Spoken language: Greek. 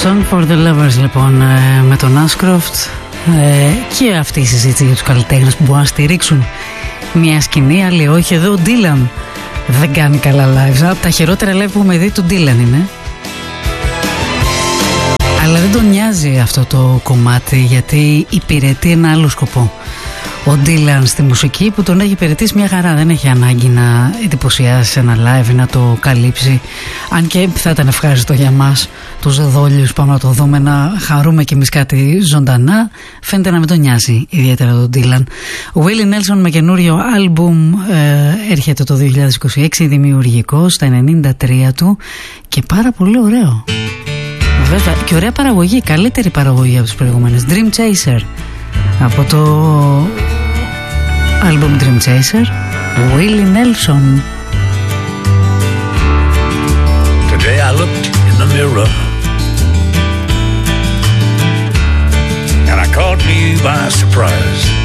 Song for the Lovers λοιπόν με τον Ashcroft και αυτή η συζήτηση για τους καλλιτέχνες που μπορούν να στηρίξουν μια σκηνή, άλλη όχι. Εδώ ο Dylan δεν κάνει καλά live, από τα χειρότερα live που έχουμε δει του Dylan είναι, αλλά δεν τον νοιάζει αυτό το κομμάτι γιατί υπηρετεί ένα άλλο σκοπό. Ο Dylan στη μουσική που τον έχει υπηρετήσει μια χαρά, δεν έχει ανάγκη να εντυπωσιάσει ένα live ή να το καλύψει, αν και θα ήταν ευχάριστο για μας τους δόλιους, πάμε να το δούμε, να χαρούμε κι εμείς κάτι ζωντανά. Φαίνεται να μην τον νοιάζει ιδιαίτερα τον Dylan. Ο Willie Nelson με καινούριο άλμπουμ έρχεται το 2026, δημιουργικό στα 93 του και πάρα πολύ ωραίο βέβαια, και ωραία παραγωγή, καλύτερη παραγωγή από τις προηγούμενες. Dream Chaser από το άλμπουμ Dream Chaser, Willie Nelson. Today I looked in the mirror and I caught me by surprise.